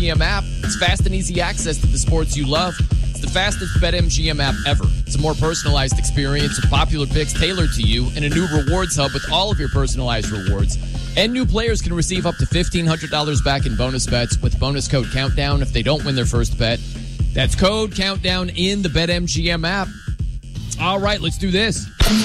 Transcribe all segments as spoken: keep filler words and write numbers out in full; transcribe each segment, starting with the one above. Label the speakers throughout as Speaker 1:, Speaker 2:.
Speaker 1: BetMGM app. It's fast and easy access to the sports you love. It's the fastest BetMGM app ever. It's a more personalized experience with popular picks tailored to you and a new rewards hub with all of your personalized rewards. And new players can receive up to fifteen hundred dollars back in bonus bets with bonus code COUNTDOWN if they don't win their first bet. That's code COUNTDOWN in the BetMGM app. All right, let's do this.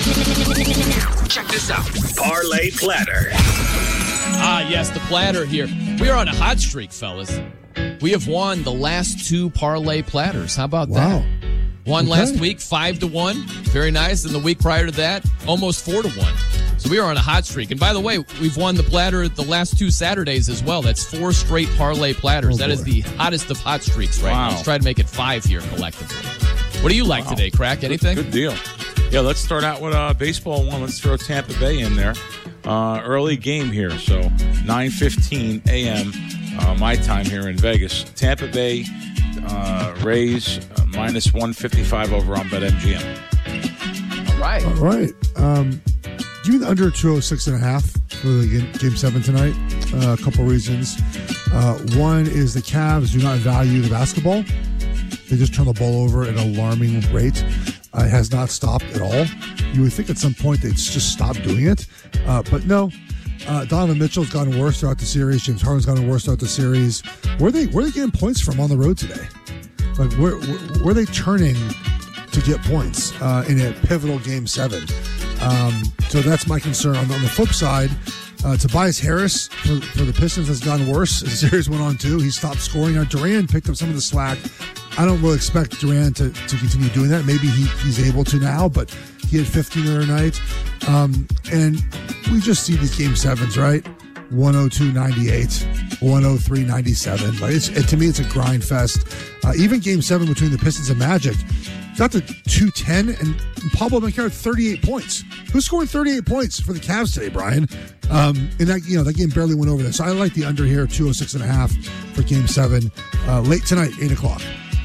Speaker 2: Check this out. Parlay Platter.
Speaker 1: Ah, yes, the platter here. We are on a hot streak, fellas. We have won the last two parlay platters. How about
Speaker 3: Wow.
Speaker 1: that? One
Speaker 3: Okay.
Speaker 1: last week, five to one. Very nice. And the week prior to that, almost four to one. So we are on a hot streak. And by the way, we've won the platter the last two Saturdays as well. That's four straight parlay platters.
Speaker 3: Oh,
Speaker 1: that is
Speaker 3: boy.
Speaker 1: the hottest of hot streaks right
Speaker 4: Wow.
Speaker 1: now. Let's try to make it five here collectively. What do you like
Speaker 4: Wow.
Speaker 1: today, Crack? Anything?
Speaker 4: Good deal. Yeah, let's start out with uh, baseball one. Let's throw Tampa Bay in there. Uh, early game here, so nine fifteen a.m. Uh, my time here in Vegas. Tampa Bay uh, Rays uh, minus one fifty-five over on BetMGM.
Speaker 1: All right.
Speaker 3: All right. Um, give me the under two oh six and a half for the game, game seven tonight. Uh, a couple reasons. Uh, one is the Cavs do not value the basketball. They just turn the ball over at an alarming rate. Uh, it has not stopped at all. You would think at some point they'd just stop doing it. Uh, but no. Uh, Donovan Mitchell's gotten worse throughout the series. James Harden's gotten worse throughout the series. Where are they, where are they getting points from on the road today? Like, where, where, where are they turning to get points uh, in a pivotal game seven? Um, so that's my concern. On the, on the flip side, uh, Tobias Harris for, for the Pistons has gotten worse as the series went on, too. He stopped scoring. Now, Durant picked up some of the slack. I don't really expect Durant to, to continue doing that. Maybe he, he's able to now, but he had fifteen the other night. Um, and we just see these game sevens, right? one oh two ninety-eight, one oh three ninety-seven. Like it's, it, to me, it's a grind fest. Uh, even game seven between the Pistons and Magic got to two ten, and Pablo Banchero had thirty-eight points. Who's scoring thirty-eight points for the Cavs today, Brian? Um, and that, you know, that game barely went over there. So I like the under here, two oh six and a half for game seven. Uh, late tonight, eight o'clock.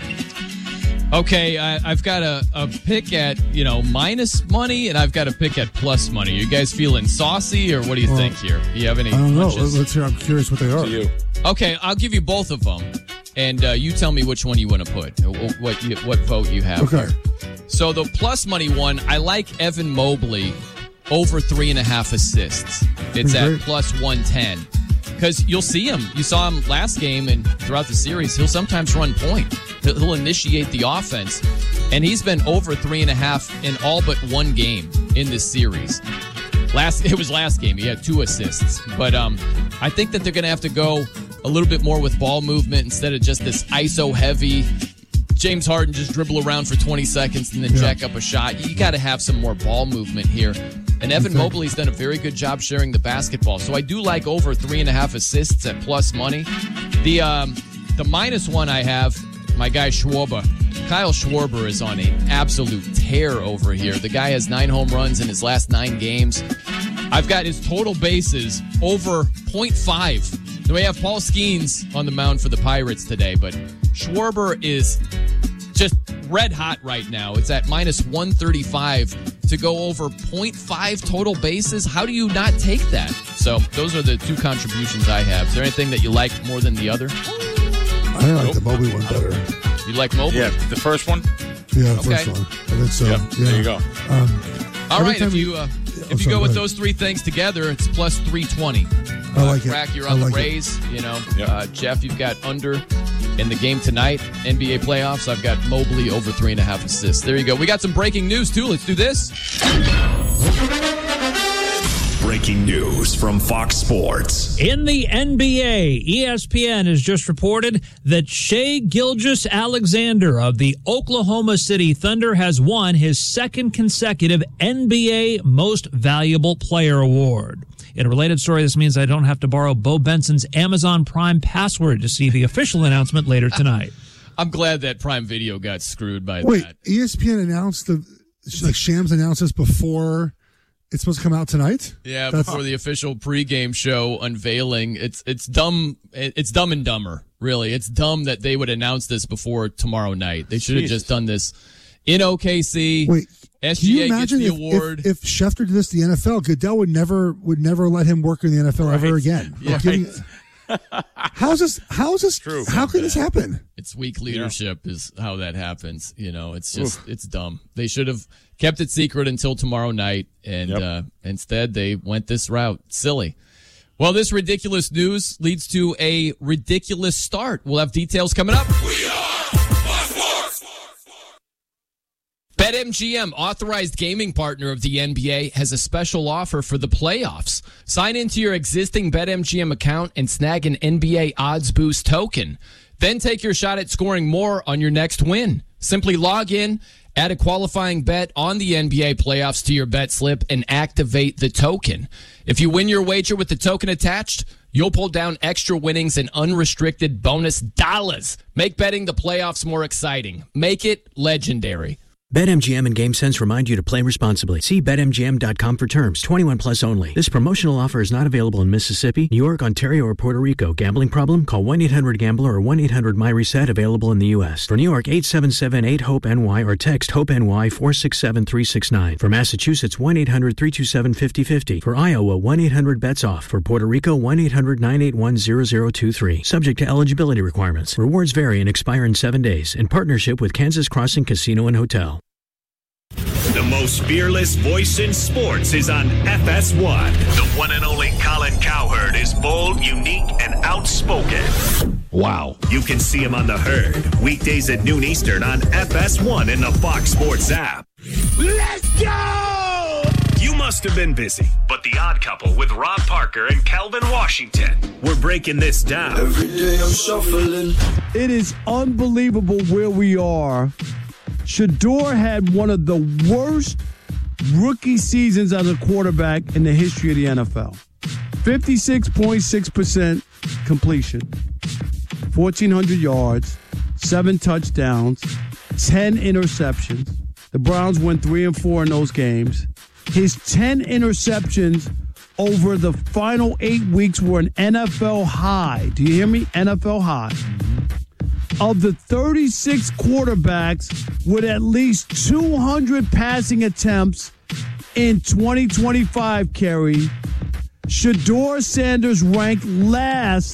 Speaker 1: Okay, I, I've got a, a pick at, you know, minus money, and I've got a pick at plus money. You guys feeling saucy, or what do you
Speaker 3: Well,
Speaker 1: think here? Do you have any
Speaker 3: I don't know.
Speaker 1: hunches?
Speaker 3: Let's hear. I'm curious what they are.
Speaker 4: To you.
Speaker 1: Okay, I'll give you both of them, and uh, you tell me which one you want to put, what you, what vote you have.
Speaker 3: Okay.
Speaker 1: So the plus money one, I like Evan Mobley over three and a half assists. It's at
Speaker 3: Great.
Speaker 1: plus one ten. Because you'll see him. You saw him last game and throughout the series. He'll sometimes run point. He'll, he'll initiate the offense. And he's been over three and a half in all but one game in this series. Last It was last game. He had two assists. But um, I think that they're going to have to go a little bit more with ball movement instead of just this I S O-heavy James Harden just dribble around for twenty seconds and then
Speaker 3: Yeah.
Speaker 1: jack up a shot. You got to have some more ball movement here. And Evan Mobley's done a very good job sharing the basketball. So I do like over three and a half assists at plus money. The um, the minus one I have, my guy Schwarber. Kyle Schwarber is on an absolute tear over here. The guy has nine home runs in his last nine games. I've got his total bases over point five. So we have Paul Skeens on the mound for the Pirates today, but Schwarber is just red hot right now. It's at minus one thirty-five to go over point five total bases. How do you not take that? So those are the two contributions I have. Is there anything that you like more than the other?
Speaker 3: I like the Mobley one better.
Speaker 1: You like Mobley?
Speaker 4: Yeah, the first one.
Speaker 3: Yeah, the
Speaker 1: Okay.
Speaker 3: first one. I think so.
Speaker 4: Yep,
Speaker 3: Yeah.
Speaker 4: there you go.
Speaker 3: Um,
Speaker 1: All
Speaker 3: Every
Speaker 1: right,
Speaker 3: time
Speaker 1: if
Speaker 3: we-
Speaker 1: you uh,
Speaker 3: oh,
Speaker 1: if you
Speaker 3: sorry,
Speaker 1: go
Speaker 3: go
Speaker 1: with
Speaker 3: ahead.
Speaker 1: those three things together, it's plus three twenty.
Speaker 3: I like it.
Speaker 1: Crack, you're
Speaker 3: I
Speaker 1: on the
Speaker 3: like it.
Speaker 1: Rays. You know,
Speaker 4: Yep.
Speaker 1: uh, Jeff, you've got under in the game tonight, N B A playoffs. I've got Mobley over three and a half assists. There you go. We got some breaking news too. Let's do this.
Speaker 2: Breaking news from Fox Sports.
Speaker 5: In the N B A, E S P N has just reported that Shai Gilgeous-Alexander of the Oklahoma City Thunder has won his second consecutive N B A Most Valuable Player award. In a related story, this means I don't have to borrow Bo Benson's Amazon Prime password to see the official announcement later tonight.
Speaker 1: I'm glad that Prime Video got screwed by
Speaker 3: Wait,
Speaker 1: that.
Speaker 3: E S P N announced the like Shams announced this before it's supposed to come out tonight?
Speaker 1: Yeah,
Speaker 3: That's-
Speaker 1: before the official pregame show unveiling. It's it's dumb. It's dumb and dumber, really. It's dumb that they would announce this before tomorrow night. They should have just done this in O K C.
Speaker 3: Wait,
Speaker 1: S
Speaker 3: can you
Speaker 1: G A gets
Speaker 3: imagine
Speaker 1: the
Speaker 3: if,
Speaker 1: award.
Speaker 3: if, if Schefter did this to the N F L, Goodell would never would never let him work in the N F L ever
Speaker 1: Right.
Speaker 3: again.
Speaker 1: Yeah.
Speaker 3: Like, giving- How's this? How is this?
Speaker 4: True.
Speaker 3: How can this happen?
Speaker 1: It's weak leadership yeah. is how that happens. You know, it's just Oof. it's dumb. They should have kept it secret until tomorrow night, and yep. uh, instead they went this route. Silly. Well, this ridiculous news leads to a ridiculous start. We'll have details coming up. We are BetMGM, authorized gaming partner of the N B A, has a special offer for the playoffs. Sign into your existing BetMGM account and snag an N B A Odds Boost token. Then take your shot at scoring more on your next win. Simply log in, add a qualifying bet on the N B A playoffs to your bet slip, and activate the token. If you win your wager with the token attached, you'll pull down extra winnings and unrestricted bonus dollars. Make betting the playoffs more exciting. Make it legendary.
Speaker 6: BetMGM and GameSense remind you to play responsibly. See Bet M G M dot com for terms. twenty-one plus only. This promotional offer is not available in Mississippi, New York, Ontario, or Puerto Rico. Gambling problem? Call one eight hundred gambler or one eight hundred my reset. Available in the U S. For New York, eight seven seven eight hope N Y or text HOPE-NY four six seven three six nine. For Massachusetts, one eight hundred three two seven five zero five zero. For Iowa, one eight hundred bets off. For Puerto Rico, one eight hundred nine eight one zero zero two three. Subject to eligibility requirements. Rewards vary and expire in seven days. In partnership with Kansas Crossing Casino and Hotel.
Speaker 2: The most fearless voice in sports is on F S one. The one and only Colin Cowherd is bold, unique, and outspoken. Wow. You can see him on The Herd, weekdays at noon Eastern on F S one in the Fox Sports app. Let's go! You must have been busy, but The Odd Couple with Rob Parker and Kelvin Washington, we're breaking this down.
Speaker 7: Every day I'm shuffling. It is unbelievable where we are. Shedeur had one of the worst rookie seasons as a quarterback in the history of the N F L. fifty-six point six percent completion, fourteen hundred yards, seven touchdowns, ten interceptions. The Browns went three and four in those games. His ten interceptions over the final eight weeks were an N F L high. Do you hear me? N F L high. Of the thirty-six quarterbacks with at least two hundred passing attempts in twenty twenty-five, Kerry, Shedeur Sanders ranked last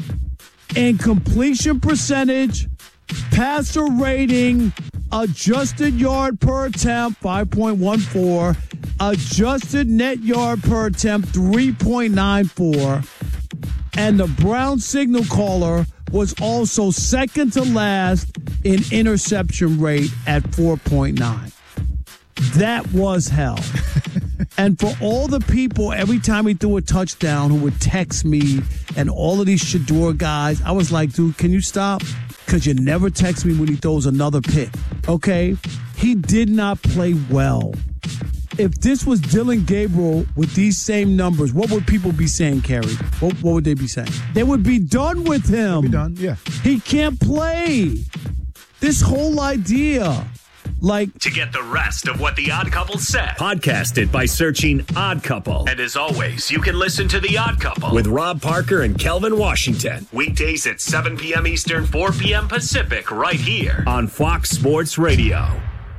Speaker 7: in completion percentage, passer rating, adjusted yard per attempt, five point one four, adjusted net yard per attempt, three point nine four, and the Brown signal caller was also second to last in interception rate at four point nine. That was hell. And for all the people, every time he threw a touchdown, who would text me and all of these Shedeur guys, I was like, dude, can you stop? Because you never text me when he throws another pick. Okay? He did not play well. If this was Dylan Gabriel with these same numbers, what would people be saying, Kerry? What, what would they be saying? They would be done with him.
Speaker 3: Be done, yeah.
Speaker 7: He can't play. This whole idea, like...
Speaker 2: To get the rest of what The Odd Couple said, podcast it by searching Odd Couple. And as always, you can listen to The Odd Couple with Rob Parker and Kelvin Washington. Weekdays at seven p.m. Eastern, four p.m. Pacific, right here on Fox Sports Radio.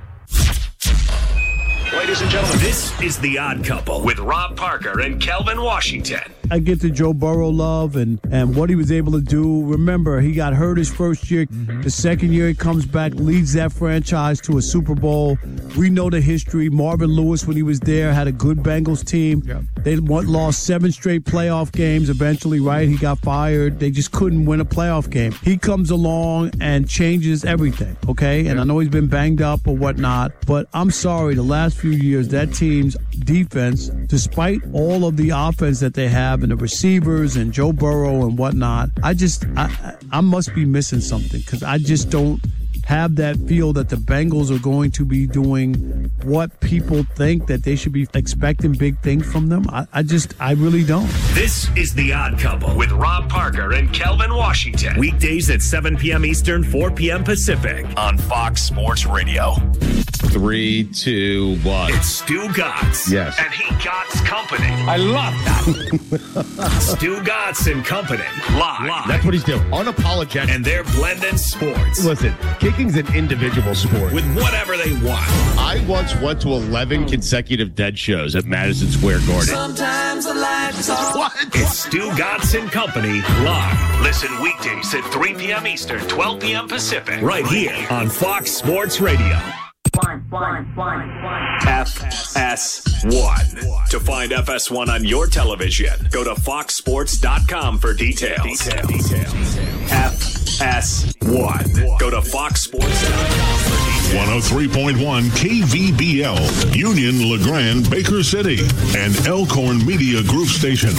Speaker 2: Ladies and gentlemen, this is The Odd Couple with Rob Parker and Kelvin Washington.
Speaker 7: I get the Joe Burrow love and, and what he was able to do. Remember, he got hurt his first year. Mm-hmm. The second year he comes back, leads that franchise to a Super Bowl. We know the history. Marvin Lewis, when he was there, had a good Bengals team. Yep. They won, lost seven straight playoff games eventually, right? He got fired. They just couldn't win a playoff game. He comes along and changes everything, okay? And yep. I know he's been banged up or whatnot, but I'm sorry, the last few years, that team's defense, despite all of the offense that they have and the receivers and Joe Burrow and whatnot, I just, I, I must be missing something because I just don't have that feel that the Bengals are going to be doing what people think that they should be expecting big things from them. I, I just, I really don't.
Speaker 2: This is The Odd Couple with Rob Parker and Kelvin Washington. Weekdays at seven p.m. Eastern, four p.m. Pacific on Fox Sports Radio.
Speaker 8: Three, two, one.
Speaker 2: It's Stu Gatz.
Speaker 8: Yes.
Speaker 2: And he Gatz Company.
Speaker 8: I love that.
Speaker 2: Stu Gatz and Company. Live. Live.
Speaker 8: That's what he's doing. Unapologetic.
Speaker 2: And they're blending sports.
Speaker 8: Listen, kicking's an individual sport.
Speaker 2: With whatever they want.
Speaker 8: I once went to eleven consecutive Dead shows at Madison Square Garden.
Speaker 9: Sometimes the light
Speaker 2: What? It's Stu Gatz and Company live. Listen weekdays at three p.m. Eastern, twelve p.m. Pacific, right here on Fox Sports Radio.
Speaker 9: One, one, one, one.
Speaker 2: F S one. To find F S one on your television, go to fox sports dot com for details. Details. F S one. Go to fox sports dot com for details.
Speaker 10: one oh three point one K V B L, Union, LeGrand, Baker City, and Elkhorn Media Group Station.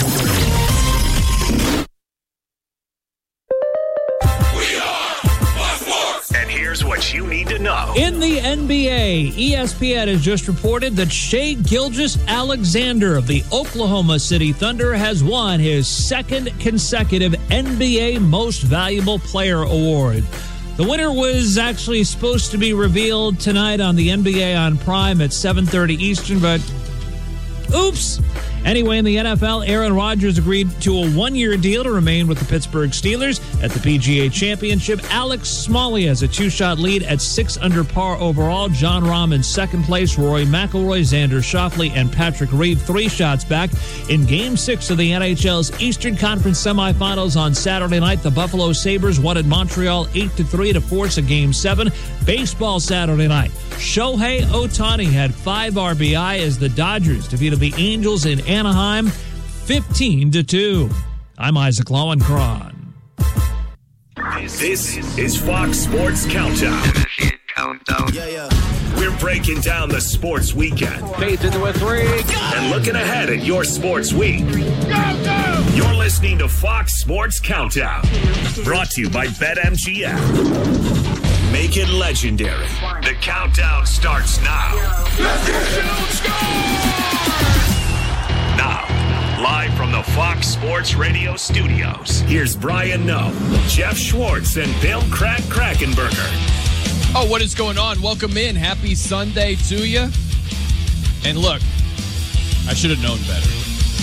Speaker 2: Here's what you need to know.
Speaker 5: In the N B A, E S P N has just reported that Shai Gilgeous-Alexander of the Oklahoma City Thunder has won his second consecutive N B A Most Valuable Player award. The winner was actually supposed to be revealed tonight on the N B A on Prime at seven thirty Eastern, but oops. Anyway, in the N F L, Aaron Rodgers agreed to a one-year deal to remain with the Pittsburgh Steelers. At the P G A Championship, Alex Smalley has a two-shot lead at six under par overall. John Rahm in second place. Rory McIlroy, Xander Schauffele, and Patrick Reed three shots back. In Game six of the N H L's Eastern Conference semifinals on Saturday night, the Buffalo Sabres won at Montreal eight to three to force a Game seven. Baseball Saturday night, Shohei Ohtani had five R B I as the Dodgers defeated the Angels in Anaheim fifteen to two. I'm Isaac Lowenkron.
Speaker 2: This is Fox Sports Countdown.
Speaker 9: Countdown. Yeah, yeah.
Speaker 2: We're breaking down the sports weekend.
Speaker 9: Fades into a three.
Speaker 2: And looking ahead at your sports week. Go, go! You're listening to Fox Sports Countdown. Brought to you by BetMGM. Make it legendary. The countdown starts now. Now, live from the Fox Sports Radio studios, here's Brian Noe, Jeff Schwartz, and Bill Crack Krackenberger.
Speaker 1: Oh, what is going on? Welcome in. Happy Sunday to you. And look, I should have known better.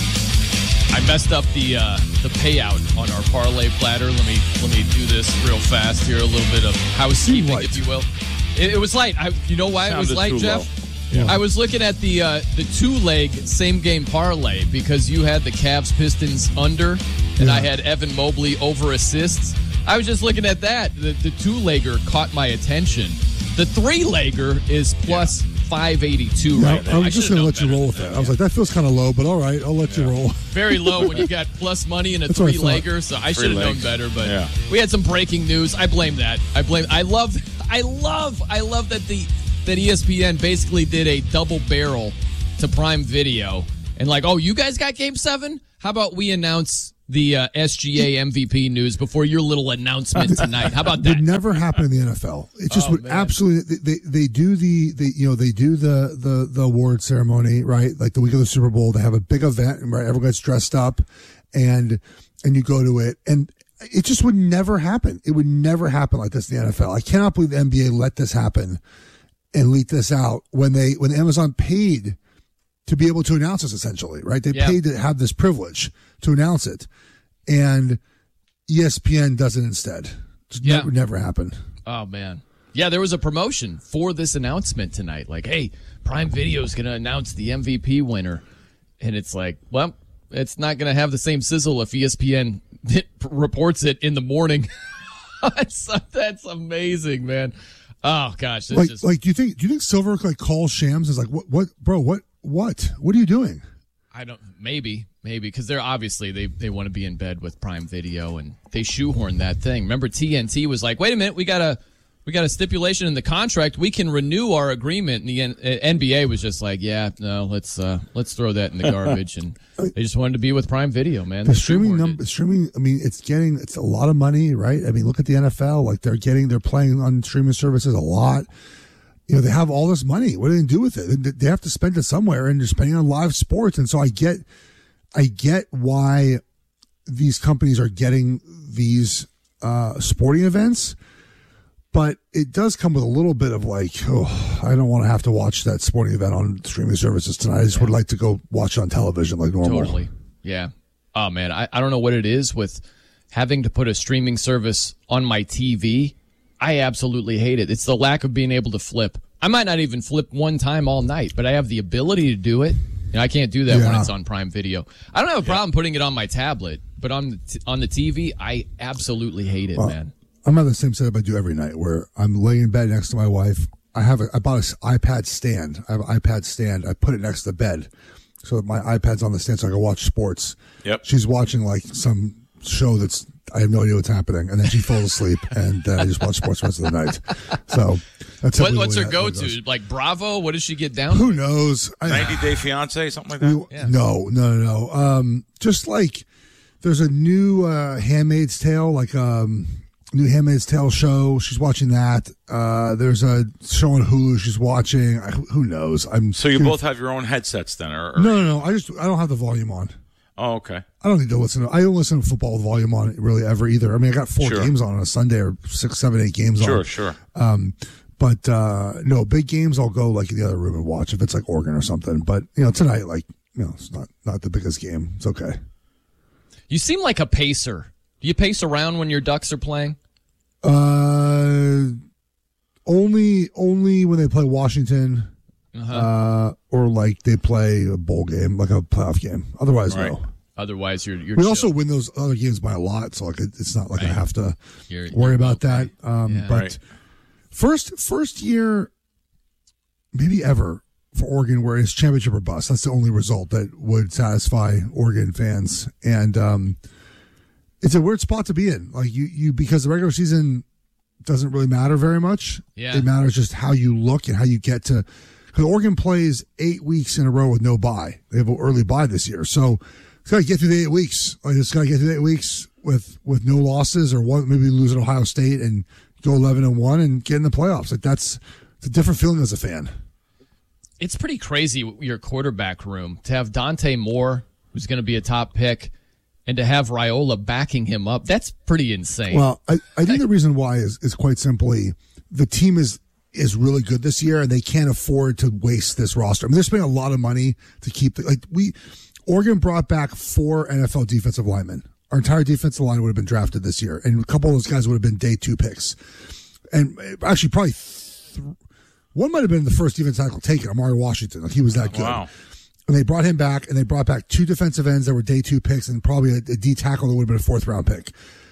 Speaker 1: I messed up the uh, the payout on our parlay platter. Let me let me do this real fast here. A little bit of housekeeping, if you will. It, it was light. I, you know why it was light, Jeff? Yeah. I was looking at the uh, the two leg same game parlay because you had the Cavs Pistons under, and yeah. I had Evan Mobley over assists. I was just looking at that. The, the two legger caught my attention. The three legger is plus. Yeah. five eighty-two
Speaker 3: yeah,
Speaker 1: right now.
Speaker 3: I was I just going to let you roll with that. I was like, that feels kind of low, but all right, I'll let yeah. you roll.
Speaker 1: Very low when you got plus money and a That's three-legger, so I should have known better. But yeah. we had some breaking news. I blame that. I blame. I love. I love. I love that the that E S P N basically did a double barrel to Prime Video and like, oh, you guys got Game Seven? How about we announce the uh, S G A M V P news before your little announcement tonight? How about that?
Speaker 3: It would never happen in the N F L. It just oh, would man. absolutely. They, they they do the they you know they do the the the award ceremony, right? Like the week of the Super Bowl, they have a big event, right? Everyone gets dressed up, and and you go to it, and it just would never happen. It would never happen like this in the N F L. I cannot believe the N B A let this happen and leak this out when they when Amazon paid to be able to announce this, essentially, right? They yeah. paid to have this privilege to announce it, and E S P N does it instead. Just yeah. never, never happen.
Speaker 1: Oh, man. Yeah, there was a promotion for this announcement tonight. Like, hey, Prime Video is going to announce the M V P winner. And it's like, well, it's not going to have the same sizzle if E S P N reports it in the morning. that's, that's amazing, man. Oh, gosh.
Speaker 3: Like,
Speaker 1: just...
Speaker 3: like, do you think do you think Silver like calls Shams and is like, what, what, bro, what? What? What are you doing?
Speaker 1: I don't. Maybe, maybe because they're obviously they they want to be in bed with Prime Video and they shoehorn that thing. Remember, T N T was like, wait a minute, we got a we got a stipulation in the contract. We can renew our agreement. And the N- N B A was just like, yeah, no, let's uh, let's throw that in the garbage. And they just wanted to be with Prime Video, man.
Speaker 3: The streaming number, streaming. I mean, it's getting it's a lot of money, right? I mean, look at the N F L. Like they're getting, they're playing on streaming services a lot. You know, they have all this money. What are they going to do with it? They have to spend it somewhere, and they're spending on live sports. And so I get, I get why these companies are getting these uh, sporting events, but it does come with a little bit of like, oh, I don't want to have to watch that sporting event on streaming services tonight. I just yeah. would like to go watch it on television like normal.
Speaker 1: Totally. Yeah. Oh, man. I, I don't know what it is with having to put a streaming service on my T V. I absolutely hate it. It's the lack of being able to flip. I might not even flip one time all night, but I have the ability to do it. You know, I can't do that
Speaker 3: Yeah.
Speaker 1: when it's on Prime Video. I don't have a problem putting it on my tablet, but on the t- on the T V, I absolutely hate it,
Speaker 3: Well,
Speaker 1: man.
Speaker 3: I'm on the same setup I do every night, where I'm laying in bed next to my wife. I have a, I bought an iPad stand. I have an iPad stand. I put it next to the bed so that my iPad's on the stand so I can watch sports.
Speaker 4: Yep.
Speaker 3: She's watching like some show that's I have no idea what's happening, and then she falls asleep, and uh, I just watch sports the rest of the night. So that's
Speaker 1: What,
Speaker 3: typically
Speaker 1: what's
Speaker 3: the
Speaker 1: her
Speaker 3: way
Speaker 1: go
Speaker 3: that goes.
Speaker 1: to? Like Bravo? What does she get down?
Speaker 3: Who
Speaker 1: to?
Speaker 3: knows? I-
Speaker 4: ninety Day Fiance, something like that.
Speaker 3: We- No, no, no, no. Um, just like there's a new uh, Handmaid's Tale, like um, new Handmaid's Tale show. She's watching that. Uh, there's a show on Hulu she's watching. I, who knows? I'm
Speaker 4: So you both have your own headsets then, or, or
Speaker 3: No, no, no. I just I don't have the volume on.
Speaker 4: Oh, okay.
Speaker 3: I don't need to listen to. I don't listen to football with volume on really ever either. I mean, I got four
Speaker 4: Sure.
Speaker 3: games on on a Sunday or six, seven, eight games
Speaker 4: Sure,
Speaker 3: on.
Speaker 4: sure.
Speaker 3: Um, but uh, no big games. I'll go like in the other room and watch if it's like Oregon or something. But you know, tonight, like you know, it's not not the biggest game. It's okay.
Speaker 1: You seem like a pacer. Do you pace around when your Ducks are playing?
Speaker 3: Uh, only only when they play Washington,
Speaker 1: Uh-huh.
Speaker 3: uh, or like they play a bowl game, like a playoff game. Otherwise,
Speaker 1: Right.
Speaker 3: no.
Speaker 1: Otherwise, you're you're.
Speaker 3: We
Speaker 1: chill.
Speaker 3: also win those other games by a lot, so like it, it's not like I
Speaker 1: Right.
Speaker 3: have to
Speaker 1: You're-
Speaker 3: worry
Speaker 1: you're
Speaker 3: about
Speaker 1: okay.
Speaker 3: that. Um,
Speaker 1: Yeah.
Speaker 3: But
Speaker 4: Right.
Speaker 3: first first year, maybe ever for Oregon, where it's championship or bust. That's the only result that would satisfy Oregon fans, and um, it's a weird spot to be in. Like you, you because the regular season doesn't really matter very much.
Speaker 1: Yeah.
Speaker 3: It matters just how you look and how you get to. Because Oregon plays eight weeks in a row with no bye. They have an early bye this year, so it's got to get through the eight weeks. Like it's got to get through the eight weeks with with no losses, or one maybe lose at Ohio State and go eleven and one and get in the playoffs. Like that's it's a different feeling as a fan.
Speaker 1: It's pretty crazy, your quarterback room, to have Dante Moore, who's going to be a top pick, and to have Raiola backing him up. That's pretty insane.
Speaker 3: Well, I, I think the reason why is is quite simply the team is is really good this year, and they can't afford to waste this roster. I mean, they're spending a lot of money to keep the, like we Oregon brought back four N F L defensive linemen. Our entire defensive line would have been drafted this year, and a couple of those guys would have been day two picks, and actually probably th- one might have been the first defensive tackle taken, Amari Washington. Like he was that good.
Speaker 4: Wow.
Speaker 3: And they brought him back, and they brought back two defensive ends that were day two picks, and probably a, a D tackle that would have been a fourth round pick.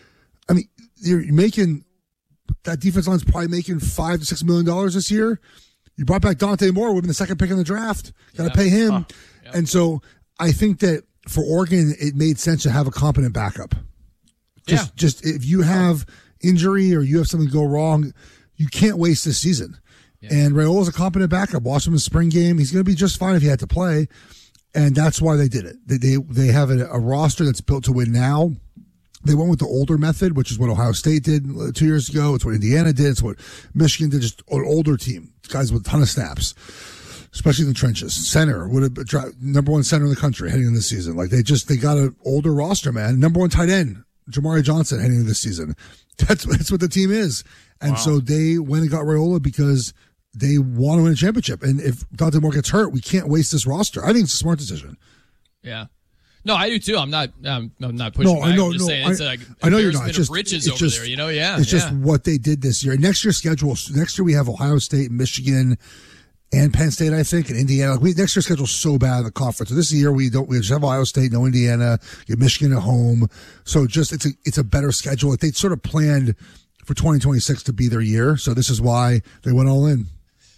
Speaker 3: I mean, you're making that defense line's probably making five to six million dollars this year. You brought back Dante Moore, would have been the second pick in the draft. Got to
Speaker 1: Yeah.
Speaker 3: pay him,
Speaker 1: Huh. Yep.
Speaker 3: and so I think that for Oregon, it made sense to have a competent backup. Just,
Speaker 1: Yeah.
Speaker 3: just if you have injury or you have something go wrong, you can't waste this season. And Raiola's a competent backup. Watch him in the spring game. He's going to be just fine if he had to play. And that's why they did it. They they, they have a, a roster that's built to win now. They went with the older method, which is what Ohio State did two years ago. It's what Indiana did. It's what Michigan did, just an older team. Guys with a ton of snaps, especially in the trenches. Center would have been dra- number one center in the country heading into this season. Like they just, they got an older roster, man. Number one tight end, Jamari Johnson heading into this season. That's, that's what the team is. And
Speaker 4: Wow.
Speaker 3: so they went and got Raiola because they want to win a championship. And if Dante Moore gets hurt, we can't waste this roster. I think it's a smart decision.
Speaker 1: yeah. No, I do too. I'm not. I'm, I'm not pushing
Speaker 3: No,
Speaker 1: back.
Speaker 3: I know,
Speaker 1: I'm just
Speaker 3: no,
Speaker 1: saying it's
Speaker 3: I,
Speaker 1: like
Speaker 3: I know you're not.
Speaker 1: embarrassment
Speaker 3: It's just,
Speaker 1: of riches
Speaker 3: it's
Speaker 1: over
Speaker 3: just,
Speaker 1: there. You know, yeah.
Speaker 3: It's just
Speaker 1: yeah.
Speaker 3: what they did this year. Next year's schedule. Next year we have Ohio State, Michigan, and Penn State. I think, and Indiana. Like we, next year's schedule's so bad in the conference. So this year we don't. We just have Ohio State, no Indiana. Get Michigan at home. So just it's a it's a better schedule. Like they sort of planned for twenty twenty-six to be their year. So this is why they went all in.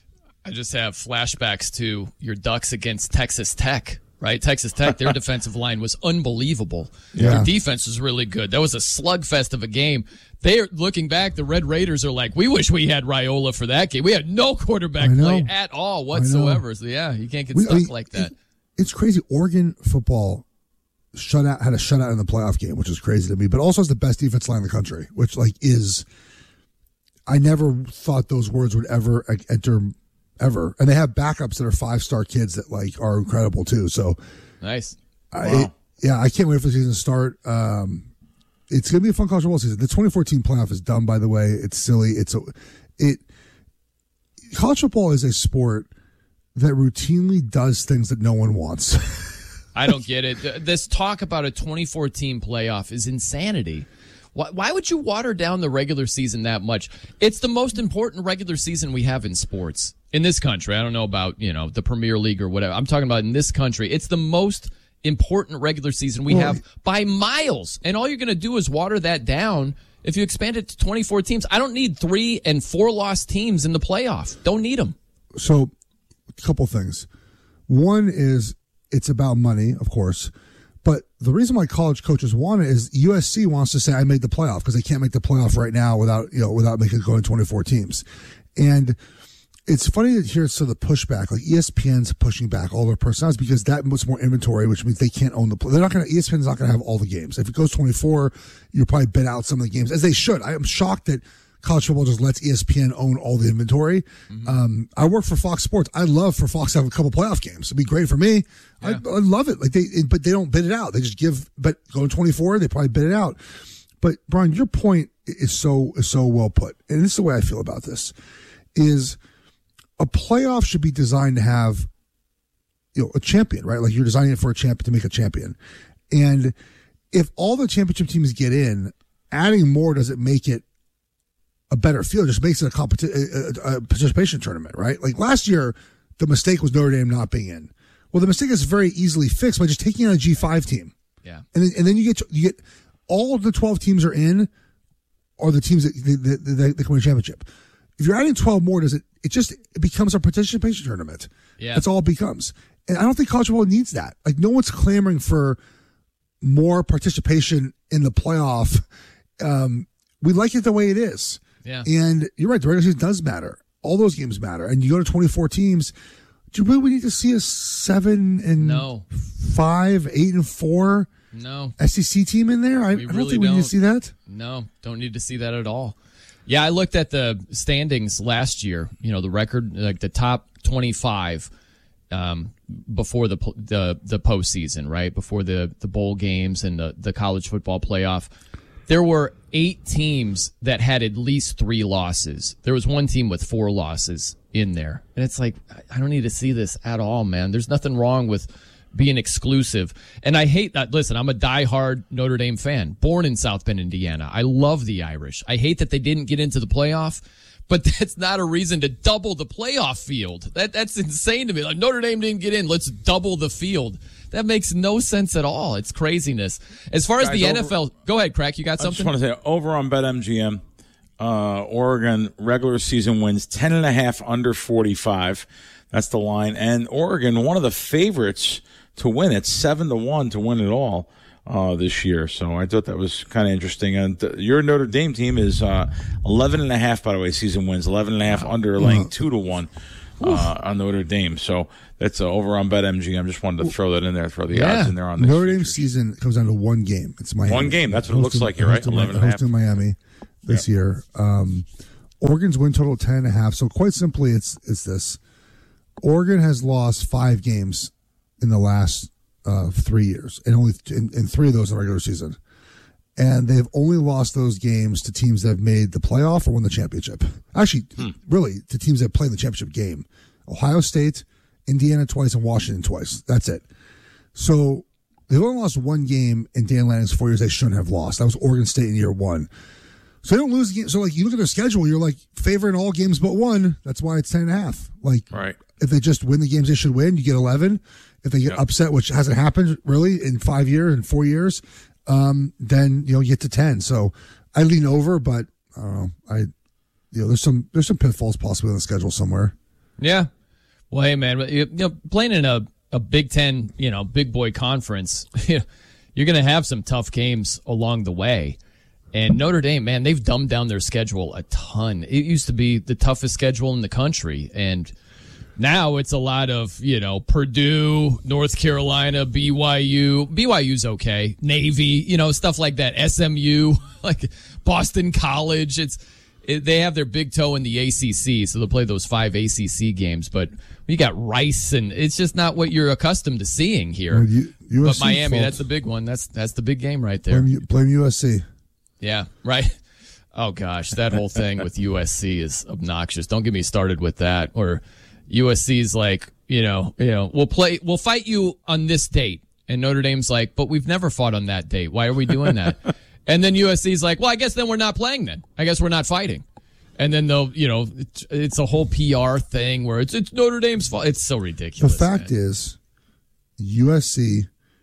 Speaker 1: I just have flashbacks to your Ducks against Texas Tech, right? Texas Tech, their defensive line was unbelievable.
Speaker 3: Yeah.
Speaker 1: Their defense was really good. That was a slugfest of a game. They're looking back, the Red Raiders are like, we wish we had Raiola for that game. We had no quarterback
Speaker 3: I know.
Speaker 1: play at all whatsoever. So yeah, you can't get
Speaker 3: We-
Speaker 1: stuck
Speaker 3: I mean,
Speaker 1: like that.
Speaker 3: it- it's crazy. Oregon football shutout had a shutout in the playoff game, which is crazy to me, but also has the best defense line in the country, which like is. I never thought those words would ever like, enter ever, and they have backups that are five star kids that like are incredible too. So,
Speaker 1: Nice.
Speaker 3: I,
Speaker 4: Wow.
Speaker 3: it, yeah, I can't wait for the season to start. Um, it's gonna be a fun college football season. The twenty fourteen playoff is dumb, by the way. It's silly. It's a, it. College football is a sport that routinely does things that no one wants.
Speaker 1: I don't get it. Th- This talk about a twenty fourteen playoff is insanity. Why, why would you water down the regular season that much? It's the most important regular season we have in sports in this country. I don't know about, you know, the Premier League or whatever. I'm talking about in this country. It's the most important regular season we
Speaker 3: Well,
Speaker 1: have by miles. And all you're going to do is water that down if you expand it to twenty-four teams. I don't need three and four lost teams in the playoff. Don't need them.
Speaker 3: So, a couple things. One is it's about money, of course. But the reason why college coaches want it is U S C wants to say, I made the playoff, because they can't make the playoff right now without, you know, without making it going twenty-four teams. And it's funny to hear so the pushback, like E S P N's pushing back all their personalities because that puts more inventory, which means they can't own the play. They're not going to, E S P N's not going to have all the games. If it goes twenty-four, you'll probably bid out some of the games, as they should. I am shocked that college football just lets E S P N own all the inventory. Mm-hmm. Um, I work for Fox Sports. I love for Fox to have a couple playoff games. It'd be great for me. Yeah. I, I love it. Like they, but they don't bid it out. They just give, but going twenty-four, they probably bid it out. But Brian, your point is so, is so well put. And this is the way I feel about this is a playoff should be designed to have, you know, a champion, right? Like you're designing it for a champion to make a champion. And if all the championship teams get in, adding more doesn't make it a better field, just makes it a, competi- a, a participation tournament, right? Like last year, the mistake was Notre Dame not being in. Well, the mistake is very easily fixed by just taking on a G five team.
Speaker 1: Yeah.
Speaker 3: And then, and then you get, you get all of the twelve teams are in, or the teams that, that, that, that come win a championship. If you're adding twelve more, does it, it just, it becomes a participation tournament.
Speaker 1: Yeah.
Speaker 3: That's all it becomes. And I don't think college football needs that. Like no one's clamoring for more participation in the playoff. Um, we like it the way it is.
Speaker 1: Yeah.
Speaker 3: And you're right. The regular season does matter. All those games matter. And you go to twenty-four teams. Do you really need to see a seven and
Speaker 1: no.
Speaker 3: five, eight and four
Speaker 1: no
Speaker 3: S E C team in there? I, I don't
Speaker 1: really
Speaker 3: think we
Speaker 1: don't.
Speaker 3: need to see that.
Speaker 1: No, don't need to see that at all. Yeah, I looked at the standings last year. You know, the record, like the top twenty-five um, before the the the postseason, right? Before the the bowl games and the the college football playoff. There were eight teams that had at least three losses. There was one team with four losses in there. And it's like, I don't need to see this at all, man. There's nothing wrong with being exclusive. And I hate that. Listen, I'm a diehard Notre Dame fan, born in South Bend, Indiana. I love the Irish. I hate that they didn't get into the playoff, but that's not a reason to double the playoff field. That That's insane to me. Like, Notre Dame didn't get in. Let's double the field. That makes no sense at all. It's craziness. As far as
Speaker 4: Guys,
Speaker 1: the
Speaker 4: over,
Speaker 1: N F L, go ahead, Crack. You got something?
Speaker 4: I just want to say, over on BetMGM, uh, Oregon regular season wins ten and a half under forty-five. That's the line. And Oregon, one of the favorites to win it, seven to one to win it all uh, this year. So I thought that was kind of interesting. And uh, your Notre Dame team is uh, eleven and a half, by the way, season wins, eleven and a half under, laying two to one uh, on Notre Dame. So that's uh, over on BetMGM. Just wanted to throw that in there, throw the
Speaker 1: yeah.
Speaker 4: odds in there on this.
Speaker 3: Notre Dame season comes down to one game. It's Miami.
Speaker 4: One game. That's what it looks
Speaker 3: hosting,
Speaker 4: like. You're right. eleven and a half.
Speaker 3: Hosting Miami this yeah. year. Um, Oregon's win total ten and a half. So quite simply, it's it's this. Oregon has lost five games in the last uh, three years, and only in, in three of those in the regular season. And they've only lost those games to teams that have made the playoff or won the championship. Actually, hmm. really, to teams that play in the championship game. Ohio State, Indiana twice, and Washington twice. That's it. So they've only lost one game in Dan Lanning's four years they shouldn't have lost. That was Oregon State in year one. So they don't lose the game. So, like, you look at their schedule, you're like favoring all games but one. That's why it's ten and a half. Like,
Speaker 4: right.
Speaker 3: If they just win the games they should win, you get eleven. If they get yep. upset, which hasn't happened really in five years and four years, um, then, you know, you get to ten. So I lean over, but I don't know. I, you know, there's some, there's some pitfalls possibly on the schedule somewhere.
Speaker 1: Yeah. Well, hey, man, you know, playing in a, a Big Ten, you know, big boy conference, you're going to have some tough games along the way. And Notre Dame, man, they've dumbed down their schedule a ton. It used to be the toughest schedule in the country. And now it's a lot of, you know, Purdue, North Carolina, B Y U. B Y U's okay. Navy, you know, stuff like that. S M U, like Boston College. It's it, they have their big toe in the A C C, so they'll play those five A C C games. But you got Rice, and it's just not what you're accustomed to seeing here.
Speaker 3: Well, U-
Speaker 1: but Miami, fault. That's the big one. That's that's the big game right there.
Speaker 3: Blame, blame U S C.
Speaker 1: Yeah, right. Oh, gosh, that whole thing with U S C is obnoxious. Don't get me started with that. Or U S C's like, you know, you know, we'll play, we'll fight you on this date. And Notre Dame's like, but we've never fought on that date. Why are we doing that? And then U S C's like, well, I guess then we're not playing then. I guess we're not fighting. And then they'll, you know, it's, it's a whole P R thing where it's it's Notre Dame's fault. It's so ridiculous.
Speaker 3: The fact
Speaker 1: man.
Speaker 3: is, U S C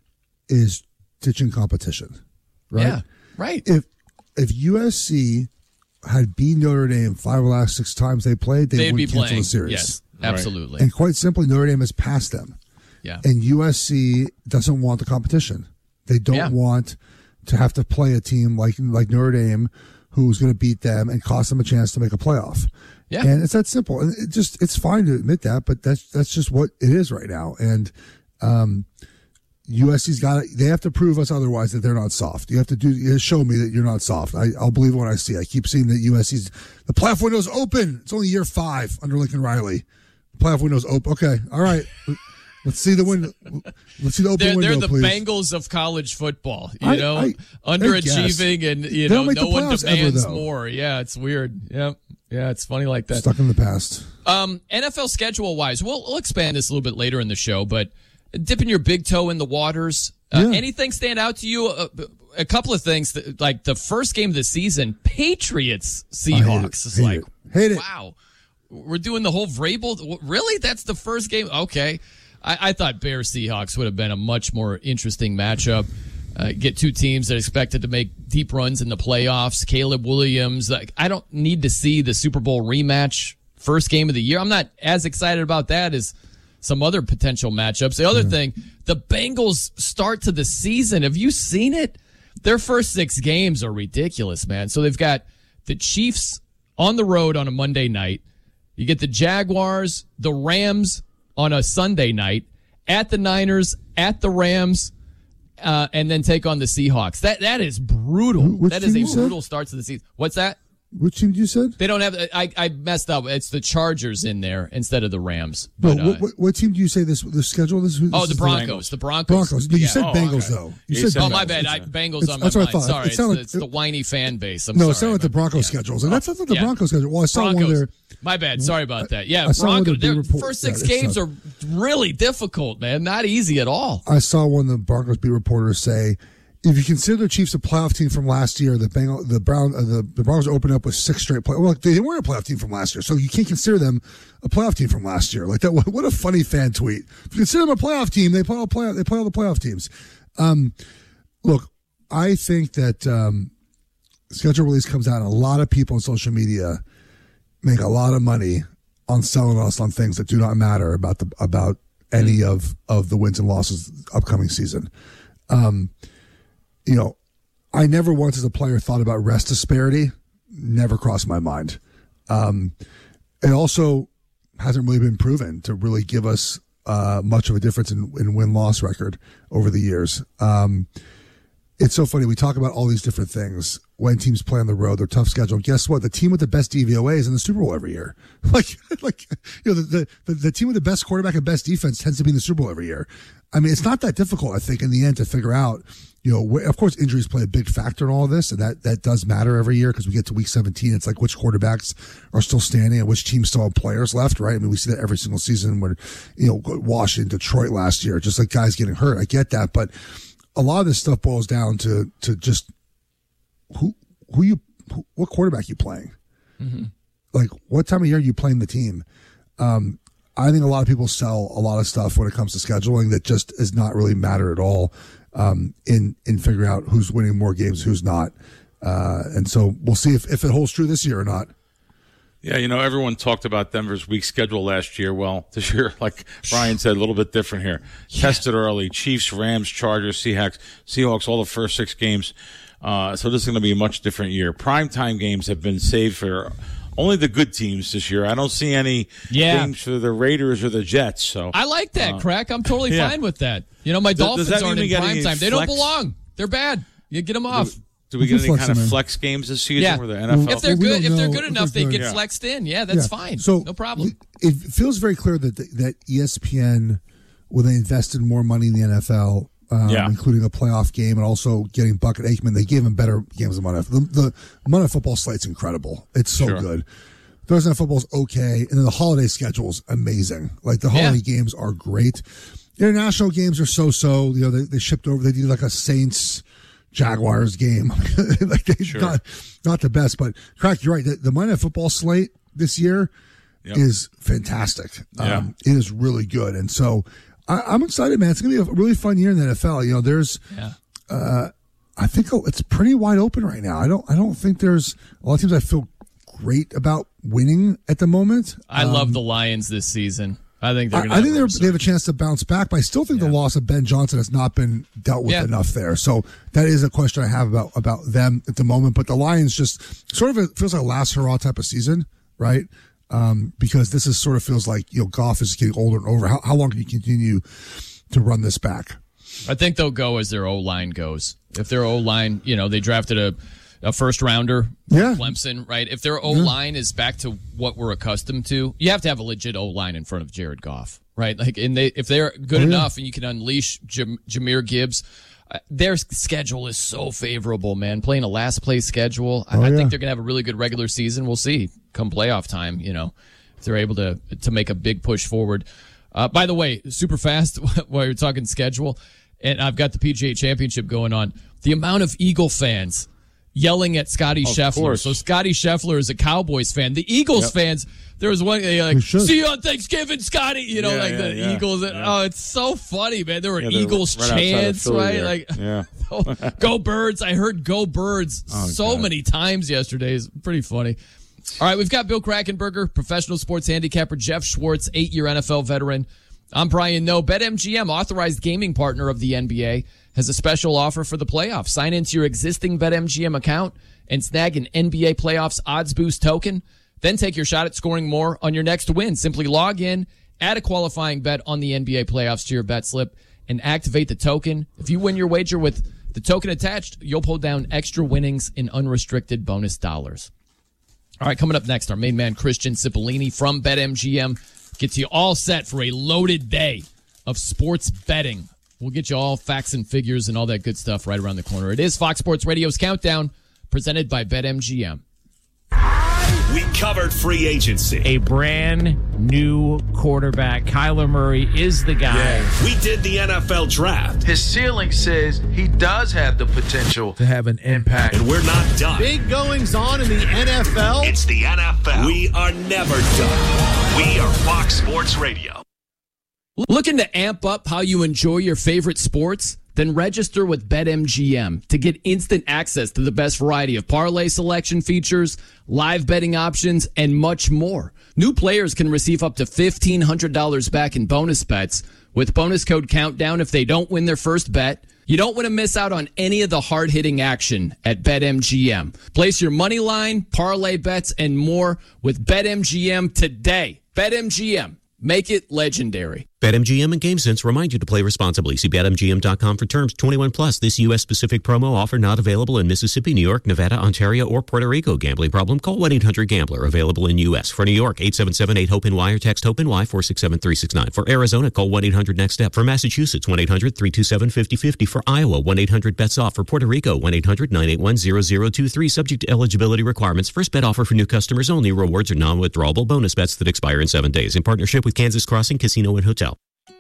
Speaker 3: is ditching competition, right?
Speaker 1: Yeah, right.
Speaker 3: If if U S C had beat Notre Dame five of the last six times they played, they
Speaker 1: They'd
Speaker 3: would
Speaker 1: be
Speaker 3: cancel
Speaker 1: playing.
Speaker 3: the series.
Speaker 1: Yes, absolutely.
Speaker 3: And quite simply, Notre Dame has passed them.
Speaker 1: Yeah.
Speaker 3: And U S C doesn't want the competition. They don't
Speaker 1: Yeah.
Speaker 3: want to have to play a team like like Notre Dame who's going to beat them and cost them a chance to make a playoff.
Speaker 1: Yeah.
Speaker 3: And it's that simple. And it just it's fine to admit that, but that's that's just what it is right now. And um, U S C's got it. They have to prove us otherwise that they're not soft. You have to do you have to show me that you're not soft. I, I'll believe it when I see. I keep seeing that U S C's the playoff window's open. It's only year five under Lincoln Riley. The playoff window's open. Okay, all right. Let's see the window. Let's see the open
Speaker 1: they're,
Speaker 3: window,
Speaker 1: they're the
Speaker 3: please.
Speaker 1: Bengals of college football, you
Speaker 3: I-
Speaker 1: know,
Speaker 3: I-
Speaker 1: underachieving
Speaker 3: I
Speaker 1: and you
Speaker 3: They
Speaker 1: know
Speaker 3: don't make
Speaker 1: no
Speaker 3: the
Speaker 1: one
Speaker 3: playoffs
Speaker 1: demands
Speaker 3: ever, though.
Speaker 1: more. Yeah, it's weird. Yep. Yeah, it's funny like that.
Speaker 3: Stuck in the past.
Speaker 1: Um, N F L schedule wise, we'll, we'll expand this a little bit later in the show, but dipping your big toe in the waters, uh,
Speaker 3: Yeah.
Speaker 1: anything stand out to you? Uh, a couple of things, that, like the first game of the season, Patriots Seahawks. It's
Speaker 3: Hate
Speaker 1: like,
Speaker 3: it. Hate it.
Speaker 1: wow, we're doing the whole Vrabel. Really? That's the first game? Okay. I, I thought Bears Seahawks would have been a much more interesting matchup. Uh, get two teams that are expected to make deep runs in the playoffs. Caleb Williams. Like, I don't need to see the Super Bowl rematch first game of the year. I'm not as excited about that as some other potential matchups. The other
Speaker 3: Mm-hmm.
Speaker 1: thing, the Bengals start to the season. Have you seen it? Their first six games are ridiculous, man. So they've got the Chiefs on the road on a Monday night. You get the Jaguars, the Rams on a Sunday night, at the Niners, at the Rams, uh, and then take on the Seahawks. That That is brutal.
Speaker 3: Which
Speaker 1: That is
Speaker 3: team
Speaker 1: a
Speaker 3: you said?
Speaker 1: brutal start to the season. What's that?
Speaker 3: Which team you said?
Speaker 1: They don't have. I I messed up. It's the Chargers in there instead of the Rams.
Speaker 3: No,
Speaker 1: But, uh,
Speaker 3: what, what, what team do you say this the schedule? This, this
Speaker 1: oh,
Speaker 3: is
Speaker 1: the Broncos. The Broncos.
Speaker 3: Broncos. No, you
Speaker 1: Yeah.
Speaker 3: said
Speaker 4: Oh,
Speaker 3: Bengals
Speaker 4: okay.
Speaker 3: though.
Speaker 4: You
Speaker 3: You
Speaker 4: said
Speaker 1: Oh,
Speaker 3: Bengals.
Speaker 1: my bad. I, Bengals
Speaker 3: It's-
Speaker 1: on my
Speaker 3: that's what I
Speaker 1: mind.
Speaker 3: thought.
Speaker 1: Sorry,
Speaker 3: It
Speaker 1: it's,
Speaker 3: sounded
Speaker 1: the,
Speaker 3: like-
Speaker 1: it's the whiny fan base. I'm
Speaker 3: No,
Speaker 1: sorry.
Speaker 3: it sounded like the Broncos
Speaker 1: Yeah.
Speaker 3: schedules. And that's, that's not the
Speaker 1: Yeah.
Speaker 3: Broncos schedule. Well, I saw one
Speaker 1: Broncos.
Speaker 3: there.
Speaker 1: My bad. Sorry about that. Yeah,
Speaker 3: I saw one of
Speaker 1: Broncos.
Speaker 3: the
Speaker 1: Their
Speaker 3: beat report-
Speaker 1: first six
Speaker 3: yeah, it's
Speaker 1: games
Speaker 3: not-
Speaker 1: are really difficult, man. Not easy at all.
Speaker 3: I saw one of the Broncos beat reporters say, if you consider the Chiefs a playoff team from last year, the Bengal, the Brown, uh, the, the Broncos opened up with six straight play. Well, they weren't a playoff team from last year, so you can't consider them a playoff team from last year. Like that, what a funny fan tweet. If you consider them a playoff team, they play all play, they play all the playoff teams. Um, look, I think that um, schedule release comes out, and a lot of people on social media make a lot of money on selling us on things that do not matter about the about any of of the wins and losses upcoming season. Um, you know, I never once as a player thought about rest disparity. Never crossed my mind. Um, it also hasn't really been proven to really give us uh, much of a difference in, in win-loss record over the years. Um, it's so funny. We talk about all these different things when teams play on the road, their tough schedule. Guess what? The team with the best D V O A is in the Super Bowl every year. Like, like you know, the, the, the team with the best quarterback and best defense tends to be in the Super Bowl every year. I mean, it's not that difficult, I think, in the end to figure out, you know, wh- of course, injuries play a big factor in all of this, and that, that does matter every year because we get to week seventeen. It's like which quarterbacks are still standing and which teams still have players left, right? I mean, we see that every single season when, you know, Washington, Detroit last year, just like guys getting hurt. I get that, but a lot of this stuff boils down to to just who who you who, what quarterback you playing,
Speaker 1: Mm-hmm.
Speaker 3: like what time of year are you playing the team. Um, I think a lot of people sell a lot of stuff when it comes to scheduling that just is not really matter at all um, in in figuring out who's winning more games, who's not, uh, and so we'll see if if it holds true this year or not.
Speaker 4: Yeah, you know, everyone talked about Denver's weak schedule last year. Well, this year, like Brian said, a little bit different here. Yeah. Tested early. Chiefs, Rams, Chargers, Seahawks, Seahawks, all the first six games. Uh, so this is going to be a much different year. Primetime games have been saved for only the good teams this year. I don't see any
Speaker 1: Yeah.
Speaker 4: games for the Raiders or the Jets. So
Speaker 1: I like that,
Speaker 4: uh,
Speaker 1: Crack. I'm totally
Speaker 4: yeah.
Speaker 1: fine with that. You know, my
Speaker 4: Does-
Speaker 1: Dolphins
Speaker 4: does that
Speaker 1: aren't
Speaker 4: mean
Speaker 1: in
Speaker 4: we get
Speaker 1: prime
Speaker 4: any
Speaker 1: time. They don't
Speaker 4: flex?
Speaker 1: belong. They're bad. You get them off.
Speaker 4: Do we
Speaker 3: We
Speaker 4: get
Speaker 3: can
Speaker 4: any
Speaker 3: flex
Speaker 4: kind of
Speaker 3: them in.
Speaker 4: flex games this season
Speaker 1: Yeah.
Speaker 4: where the N F L?
Speaker 1: If they're
Speaker 3: Well, we
Speaker 1: good,
Speaker 3: don't
Speaker 1: if they're
Speaker 3: know
Speaker 1: good
Speaker 3: if
Speaker 1: enough,
Speaker 3: they're
Speaker 1: they
Speaker 3: good.
Speaker 1: get
Speaker 4: Yeah.
Speaker 1: flexed in. Yeah, that's
Speaker 3: Yeah.
Speaker 1: fine.
Speaker 3: So
Speaker 1: no problem.
Speaker 3: It, it feels very clear that that E S P N, when they invested more money in the N F L, um,
Speaker 4: Yeah.
Speaker 3: including a playoff game and also getting Bucket Aikman, they gave him better games than Monday. The, the Monday Football slate's incredible. It's so
Speaker 4: Sure.
Speaker 3: good. Thursday Night Football's okay, and then the holiday schedule's amazing. Like the holiday
Speaker 1: Yeah.
Speaker 3: games are great. International games are so-so. You know, they, they shipped over. They did like a Saints Jaguars game. Like they
Speaker 4: Sure.
Speaker 3: not not the best, but Crack, you're right. The, the Monday Night Football slate this year
Speaker 4: Yep.
Speaker 3: is fantastic.
Speaker 4: Yeah.
Speaker 3: Um, it is really good, and so I, I'm excited, man. It's going to be a really fun year in the N F L. You know, there's,
Speaker 1: Yeah.
Speaker 3: uh, I think it's pretty wide open right now. I don't, I don't think there's a lot of teams I feel great about winning at the moment.
Speaker 1: I
Speaker 3: Um,
Speaker 1: love the Lions this season. I think they're.
Speaker 3: I,
Speaker 1: Gonna
Speaker 3: I think
Speaker 1: have
Speaker 3: they're, they have a chance to bounce back, but I still think the loss of Ben Johnson has not been dealt with
Speaker 1: Yeah.
Speaker 3: enough there. So that is a question I have about about them at the moment. But the Lions just sort of it feels like a last hurrah type of season, right? Um, because this is sort of feels like you know Goff is getting older and older. How, how long can you continue to run this back?
Speaker 1: I think they'll go as their O line goes. If their O line, you know, they drafted a. A first rounder,
Speaker 3: Yeah.
Speaker 1: Clemson, right? If their O line is back to what we're accustomed to, you have to have a legit O line in front of Jared Goff, right? Like, and they if they're good
Speaker 3: Oh, yeah.
Speaker 1: enough and you can unleash Jam- Jahmyr Gibbs, uh, their schedule is so favorable, man. Playing a last place schedule, I,
Speaker 3: Oh,
Speaker 1: I
Speaker 3: yeah.
Speaker 1: think they're gonna have a really good regular season. We'll see come playoff time, you know, if they're able to to make a big push forward. Uh, by the way, super fast while you're talking schedule, and I've got the P G A Championship going on. The amount of Eagle fans yelling at Scotty Scheffler.
Speaker 4: course.
Speaker 1: So Scotty Scheffler is a Cowboys fan. The Eagles
Speaker 4: Yep.
Speaker 1: fans, there was one they like,
Speaker 3: We should.
Speaker 1: see you on Thanksgiving, Scotty. You know,
Speaker 4: Yeah,
Speaker 1: like
Speaker 4: yeah,
Speaker 1: the
Speaker 4: yeah,
Speaker 1: Eagles.
Speaker 4: yeah.
Speaker 1: Oh, it's so funny, man. There were
Speaker 4: Yeah, they're
Speaker 1: Eagles
Speaker 4: right outside of
Speaker 1: chants,
Speaker 4: Philly
Speaker 1: right?
Speaker 4: there.
Speaker 1: Like,
Speaker 4: Yeah.
Speaker 1: oh, go Birds. I heard go Birds
Speaker 4: Oh,
Speaker 1: so
Speaker 4: God.
Speaker 1: many times yesterday. It's pretty funny. All right, we've got Bill Krackenberger, professional sports handicapper, Jeff Schwartz, eight-year N F L veteran. I'm Brian Noe. BetMGM, authorized gaming partner of the N B A, has a special offer for the playoffs. Sign into your existing BetMGM account and snag an N B A Playoffs Odds Boost token. Then take your shot at scoring more on your next win. Simply log in, add a qualifying bet on the N B A Playoffs to your bet slip, and activate the token. If you win your wager with the token attached, you'll pull down extra winnings in unrestricted bonus dollars. All right, coming up next, our main man, Christian Cipollini from BetMGM, gets you all set for a loaded day of sports betting. We'll get you all facts and figures and all that good stuff right around the corner. It is Fox Sports Radio's Countdown, presented by BetMGM.
Speaker 2: We covered free agency.
Speaker 11: A brand new quarterback. Kyler Murray is the guy.
Speaker 2: We did the N F L draft.
Speaker 12: His ceiling says he does have the potential
Speaker 11: To have an impact.
Speaker 2: And we're not done.
Speaker 8: Big goings on in the N F L.
Speaker 2: It's the N F L. We are never done. We are Fox Sports Radio.
Speaker 1: Looking to amp up how you enjoy your favorite sports? Then register with BetMGM to get instant access to the best variety of parlay selection features, live betting options, and much more. New players can receive up to fifteen hundred dollars back in bonus bets with bonus code COUNTDOWN if they don't win their first bet. You don't want to miss out on any of the hard-hitting action at BetMGM. Place your money line, parlay bets, and more with BetMGM today. BetMGM. Make it legendary.
Speaker 13: BetMGM and GameSense remind you to play responsibly. See Bet M G M dot com for terms. twenty-one plus. This U S-specific promo offer not available in Mississippi, New York, Nevada, Ontario, or Puerto Rico. Gambling problem? Call one eight hundred gambler. Available in U S. For New York, eight seven seven eight hope N Y or text HOPE-NY four six seven three six nine. For Arizona, call one eight hundred next step. For Massachusetts, one eight hundred three two seven five zero five zero. For Iowa, one eight hundred bets off. For Puerto Rico, one eight hundred nine eight one zero zero two three. Subject to eligibility requirements. First bet offer for new customers only. Rewards are non-withdrawable bonus bets that expire in seven days. In partnership with Kansas Crossing Casino and Hotel.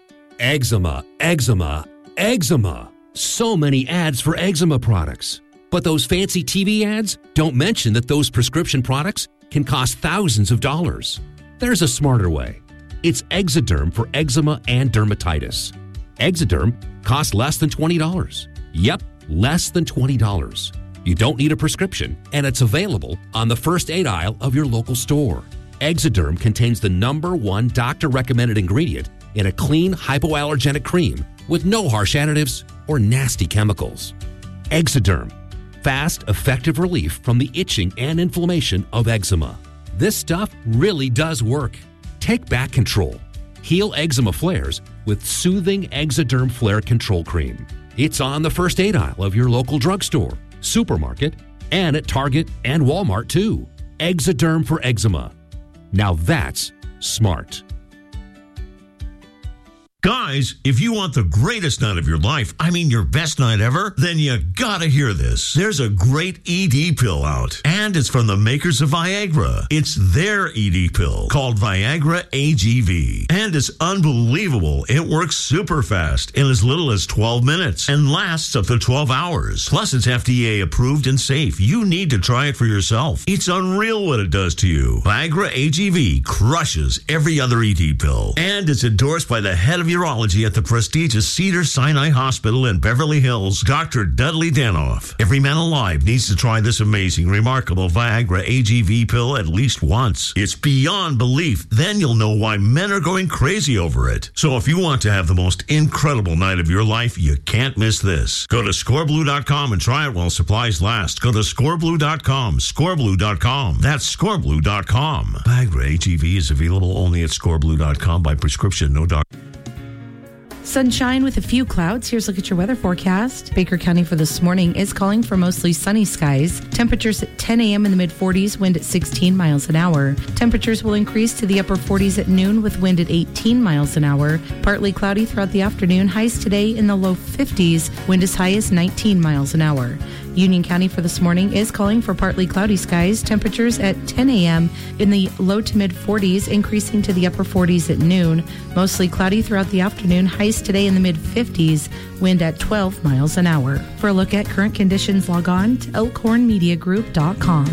Speaker 14: Eczema, eczema, eczema. So many ads for eczema products. But those fancy T V ads don't mention that those prescription products can cost thousands of dollars. There's a smarter way. It's Exoderm for eczema and dermatitis. Exoderm costs less than twenty dollars. Yep, less than twenty dollars. You don't need a prescription, and it's available on the first aid aisle of your local store. Exoderm contains the number one doctor-recommended ingredient in a clean, hypoallergenic cream with no harsh additives or nasty chemicals. Exoderm. Fast, effective relief from the itching and inflammation of eczema. This stuff really does work. Take back control. Heal eczema flares with soothing Exoderm Flare Control Cream. It's on the first aid aisle of your local drugstore, supermarket, and at Target and Walmart too. Exoderm for eczema. Now that's smart.
Speaker 15: Guys, if you want the greatest night of your life, I mean your best night ever, then you gotta hear this. There's a great E D pill out, and it's from the makers of Viagra. It's their E D pill called Viagra A G V, and it's unbelievable. It works super fast in as little as twelve minutes and lasts up to twelve hours. Plus, it's F D A approved and safe. You need to try it for yourself. It's unreal what it does to you. Viagra A G V crushes every other E D pill, and it's endorsed by the head of your urology at the prestigious Cedars-Sinai Hospital in Beverly Hills, Doctor Dudley Danoff. Every man alive needs to try this amazing, remarkable Viagra A G V pill at least once. It's beyond belief. Then you'll know why men are going crazy over it. So if you want to have the most incredible night of your life, you can't miss this. Go to score blue dot com and try it while supplies last. Go to score blue dot com, score blue dot com. That's score blue dot com. Viagra A G V is available only at score blue dot com by prescription, no doctor.
Speaker 16: Sunshine with a few clouds. Here's a look at your weather forecast. Baker County for this morning is calling for mostly sunny skies. Temperatures at ten a.m. in the mid forties, wind at sixteen miles an hour. Temperatures will increase to the upper forties at noon with wind at eighteen miles an hour. Partly cloudy throughout the afternoon. Highs today in the low fifties, wind as high as nineteen miles an hour. Union County for this morning is calling for partly cloudy skies. Temperatures at ten a.m. in the low to mid forties, increasing to the upper forties at noon. Mostly cloudy throughout the afternoon. Highs today in the mid fifties, wind at twelve miles an hour. For a look at current conditions, log on to elkhorn media group dot com.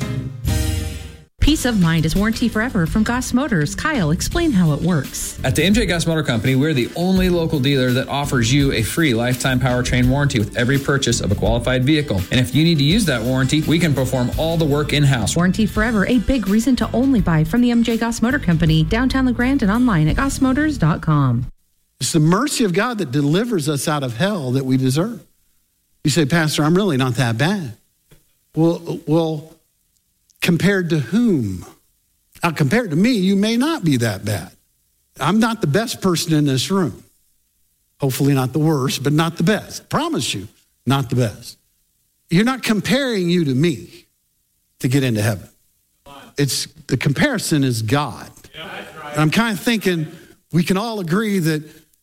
Speaker 16: Peace of mind is warranty forever from Goss Motors. Kyle, explain how it works.
Speaker 17: At the M J Goss Motor Company, we're the only local dealer that offers you a free lifetime powertrain warranty with every purchase of a qualified vehicle. And if you need to use that warranty, we can perform all the work in-house.
Speaker 16: Warranty forever, a big reason to only buy from the M J Goss Motor Company, downtown LeGrand and online at goss motors dot com.
Speaker 18: It's the mercy of God that delivers us out of hell that we deserve. You say, Pastor, I'm really not that bad. Well, well, compared to whom? Now, compared to me, you may not be that bad. I'm not the best person in this room. Hopefully not the worst, but not the best. Promise you, not the best. You're not comparing you to me to get into heaven. It's the comparison is God. And I'm kind of thinking we can all agree that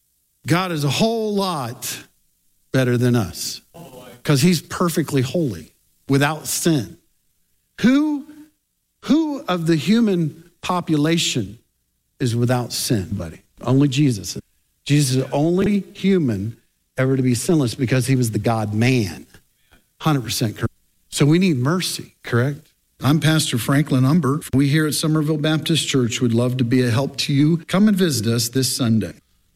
Speaker 18: God is a whole lot better than us because he's perfectly holy, without sin. Who, who of the human population is without sin, buddy? Only Jesus. Jesus is the only human ever to be sinless because he was the God-man. one hundred percent correct. So we need mercy, correct?
Speaker 19: I'm Pastor Franklin Umber. We here at Somerville Baptist Church would love to be a help to you. Come and visit us this Sunday.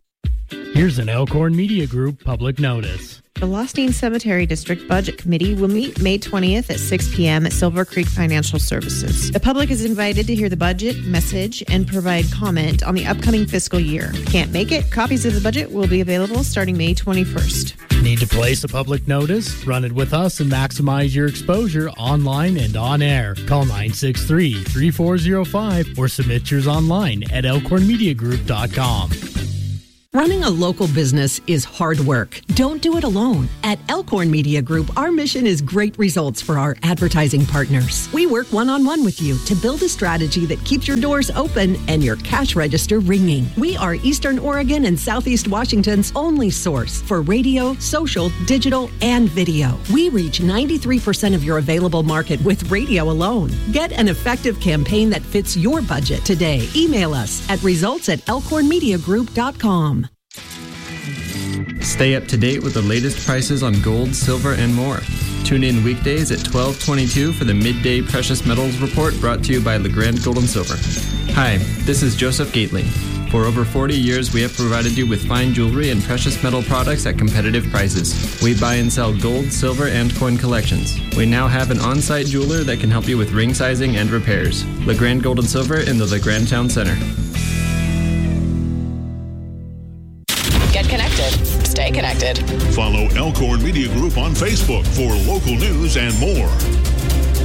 Speaker 20: Here's an Elkhorn Media Group public notice.
Speaker 21: The Lostine Cemetery District Budget Committee will meet May twentieth at six p.m. at Silver Creek Financial Services. The public is invited to hear the budget message and provide comment on the upcoming fiscal year. Can't make it? Copies of the budget will be available starting May twenty-first.
Speaker 20: Need to place a public notice? Run it with us and maximize your exposure online and on air. Call nine six three, three four zero five or submit yours online at elkhorn media group dot com.
Speaker 22: Running a local business is hard work. Don't do it alone. At Elkhorn Media Group, our mission is great results for our advertising partners. We work one-on-one with you to build a strategy that keeps your doors open and your cash register ringing. We are Eastern Oregon and Southeast Washington's only source for radio, social, digital, and video. We reach ninety-three percent of your available market with radio alone. Get an effective campaign that fits your budget today. Email us at results at elkhorn media group dot com.
Speaker 23: Stay up to date with the latest prices on gold, silver, and more. Tune in weekdays at twelve twenty-two for the Midday Precious Metals Report brought to you by LeGrand Gold and Silver. Hi, this is Joseph Gately. For over forty years, we have provided you with fine jewelry and precious metal products at competitive prices. We buy and sell gold, silver, and coin collections. We now have an on-site jeweler that can help you with ring sizing and repairs. LeGrand Gold and Silver in the LeGrand Town Center.
Speaker 24: Get connected. Stay connected.
Speaker 10: Follow Elkhorn Media Group on Facebook for local news and more.